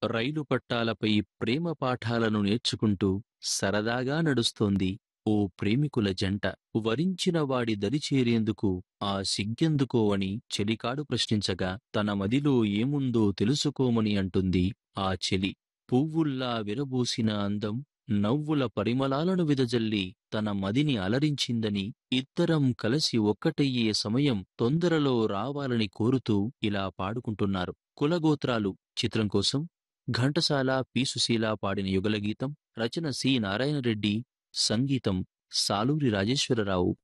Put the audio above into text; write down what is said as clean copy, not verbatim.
రైలు పట్టాలపై ప్రేమ పాఠాలను నేర్చుకుంటూ సరదాగా నడుస్తోంది ఓ ప్రేమికుల జంట. వరించిన వాడి దరిచేరేందుకు ఆ సిగ్గెందుకో అని చెలికాడు ప్రశ్నించగా, తన మదిలో ఏముందో తెలుసుకోమని అంటుంది ఆ చెలి. పువ్వుల్లా విరబూసిన అందం నవ్వుల పరిమళాలను విదజల్లి తన మదిని అలరించిందని, ఇద్దరం కలిసి ఒక్కటయ్యే సమయం తొందరలో రావాలని కోరుతూ ఇలా పాడుకుంటున్నారు. కులగోత్రాలు చిత్రం కోసం ఘంటసాల, పి. సుశీల పాడిన యుగళగీతం. రచన సి. నారాయణరెడ్డి, సంగీతం సాలూరి రాజేశ్వరరావు.